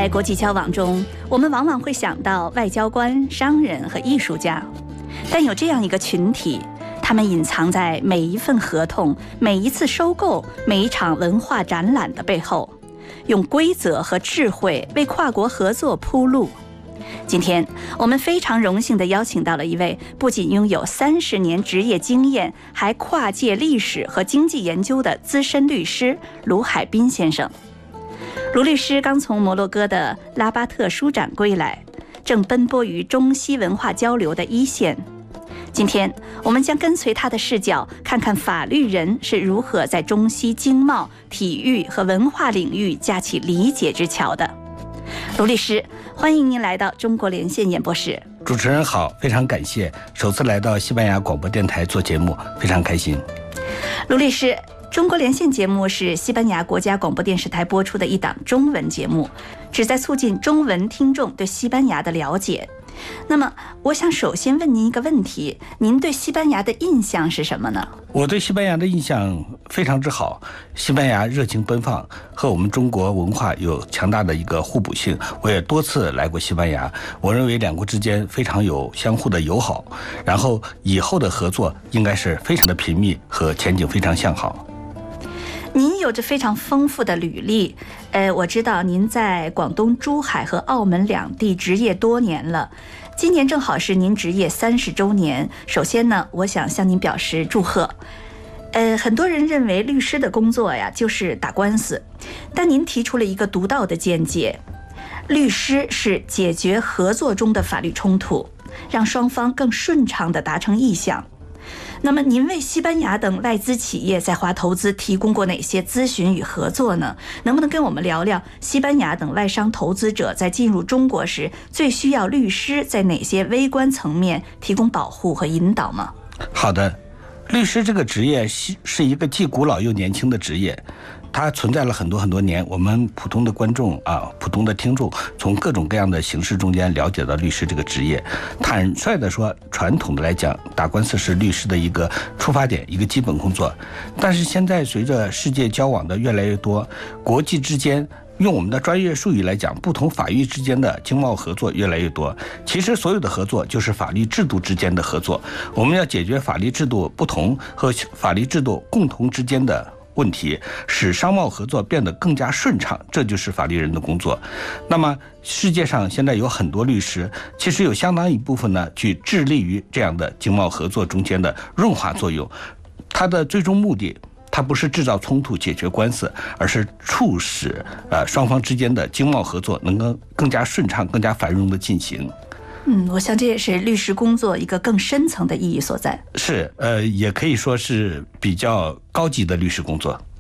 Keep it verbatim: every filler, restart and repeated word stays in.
在国际交往中，我们往往会想到外交官、商人和艺术家，但有这样一个群体，他们隐藏在每一份合同、每一次收购、每一场文化展览的背后，用规则和智慧为跨国合作铺路。今天我们非常荣幸地邀请到了一位不仅拥有三十年职业经验，还跨界历史和经济研究的资深律师卢海滨先生。卢律师刚从摩洛哥的拉巴特书展归来，正奔波于中西文化交流的一线。今天我们将跟随他的视角，看看法律人是如何在中西经贸、体育和文化领域架起理解之桥的。卢律师，欢迎您来到中国连线演播室。 主持人好，非常感谢，首次来到西班牙广播电台做节目，非常开心。 卢律师，中国连线节目是西班牙国家广播电视台播出的一档中文节目，旨在促进中文听众对西班牙的了解。那么我想首先问您一个问题，您对西班牙的印象是什么呢？ 我对西班牙的印象非常之好，西班牙热情奔放，和我们中国文化有强大的一个互补性。我也多次来过西班牙，我认为两国之间非常有相互的友好，然后以后的合作应该是非常的频密和前景非常向好。 您有着非常丰富的履历，呃，我知道您在广东珠海和澳门两地执业多年了，今年正好是您执业三十周年。首先呢，我想向您表示祝贺。呃，很多人认为律师的工作呀就是打官司，但您提出了一个独到的见解，律师是解决合作中的法律冲突，让双方更顺畅地达成意向。那么您为西班牙等外资企业在华投资提供过哪些咨询与合作呢？能不能跟我们聊聊西班牙等外商投资者在进入中国时最需要律师在哪些微观层面提供保护和引导吗？ 好的，律师这个职业是一个既古老又年轻的职业，它存在了很多很多年，我们普通的观众啊，普通的听众从各种各样的形式中间了解到律师这个职业。坦率的说，传统的来讲，打官司是律师的一个出发点，一个基本工作。但是现在随着世界交往的越来越多，国际之间用我们的专业术语来讲，不同法域之间的经贸合作越来越多。其实所有的合作就是法律制度之间的合作，我们要解决法律制度不同和法律制度共同之间的问题，使商贸合作变得更加顺畅，这就是法律人的工作。那么世界上现在有很多律师，其实有相当一部分呢去致力于这样的经贸合作中间的润滑作用。它的最终目的，它不是制造冲突解决官司，而是促使呃双方之间的经贸合作能够更加顺畅、更加繁荣的进行。 嗯，我想这也是律师工作一个更深层的意义所在。 是，呃，也可以说是比较高级的律师工作。